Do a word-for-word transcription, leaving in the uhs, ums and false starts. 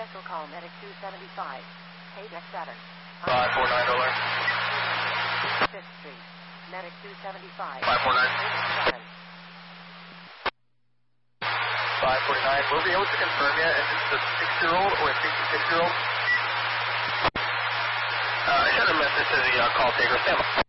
Central call, Medic two seventy-five. Hey, Deck seven. five four nine, alert. fifth Street, Medic two seventy-five. five four nine. seven. five forty-nine. Will we be able to confirm yet if it's a six-year-old or a sixty-six-year-old? Uh, I sent a message to the uh, call taker. Stand by.